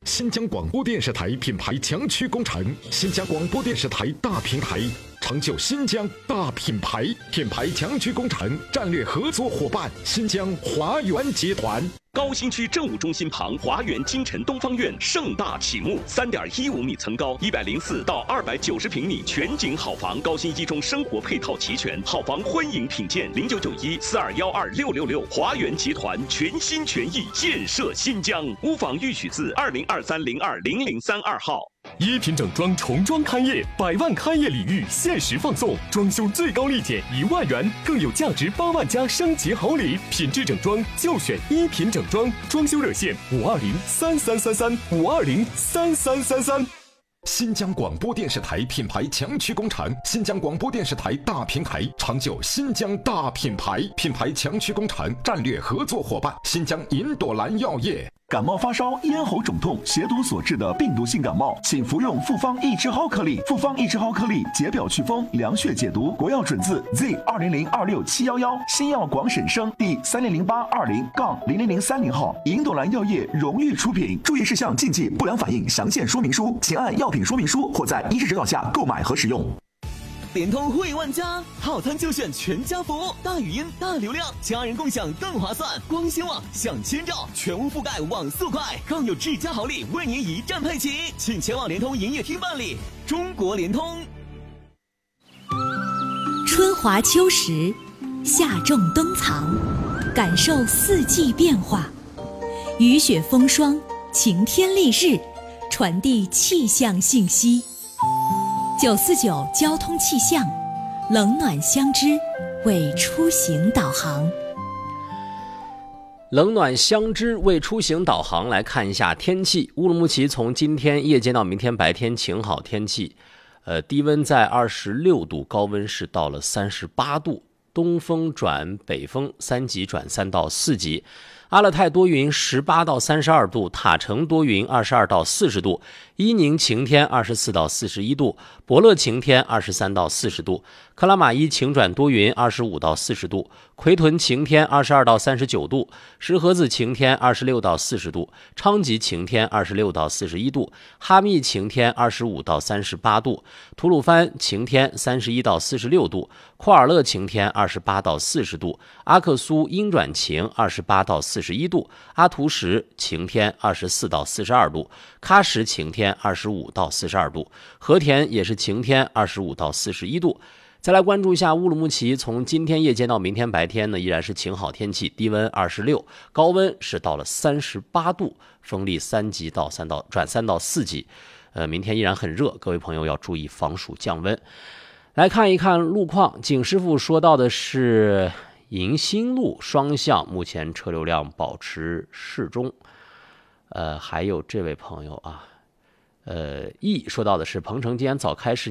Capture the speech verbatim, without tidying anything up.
新疆广播电视台品牌强驱工程，新疆广播电视台大平台，成就新疆大品牌。品牌强驱工程战略合作伙伴：新疆华源集团。 高新区政务中心旁，华源金晨东方院盛大启幕，三点一五米层高，一百零四到二百九十平米全景好房，高新一中生活配套齐全，好房欢迎品鉴。零九九一四二幺二六六六，华源集团全心全意建设新疆。屋房预许字二零二三零二零零三二号。 一品整装重装开业，百万开业礼遇限时放送，装修最高立减一万元，更有价值八万加升级好礼。品质整装就选一品整装，装修热线五二零三三三三五二零三三三三。 新疆广播电视台品牌强驱工程，新疆广播电视台大平台，成就新疆大品牌。品牌强驱工程战略合作伙伴：新疆银朵兰药业。 感冒发烧、咽喉肿痛、血毒所致的病毒性感冒，请服用复方益智蒿颗粒。复方益智蒿颗粒解表祛风、凉血解毒。国药准字 Z 二零零二六七幺幺，新药广审生第三零零八二零杠零零零三零号。银朵兰药业荣誉出品。注意事项、禁忌、不良反应详见说明书，请按药品说明书或在医师指导下购买和使用。 联通惠万家，套餐就选全家福，大语音、大流量，家人共享更划算。光纤网享千兆，全屋覆盖网速快，更有智家好礼为您一站配齐，请前往联通营业厅办理。中国联通。 春华秋实，夏种冬藏，感受四季变化，雨雪风霜，晴天丽日，传递气象信息。九四九交通气象，冷暖相知，为出行导航。 冷暖相知为出行导航，来看一下天气。乌鲁木齐从今天夜间到明天白天晴好天气，呃，低温在二十六度，高温是到了三十八度，东风转北风，三级转三到四级。阿勒泰多云十八到三十二度，塔城多云二十二到四十度，伊宁晴天二十四到四十一度，博乐晴天二十三到四十度，克拉玛依晴转多云二十五到四十度，奎屯晴天二十二到三十九度，石河子晴天二十六到四十度，昌吉晴天二十六到四十一度，哈密晴天二十五到三十八度，吐鲁番晴天三十一到四十六度，库尔勒晴天二十八到四十度，阿克苏阴转晴二十八到四十一度，阿图什晴天二十四到四十二度，喀什晴天二十五到四十二度，和田也是晴天二十五到四十一度。再来关注一下乌鲁木齐，从今天夜间到明天白天呢，依然是晴好天气，低温二十六，高温是到了三十八度，风力三级到三到转三到四级。呃，明天依然很热，各位朋友要注意防暑降温。来看一看路况，景师傅说到的是迎新路双向目前车流量保持适中。呃，还有这位朋友啊，呃，E 说到的是鹏程今天早开市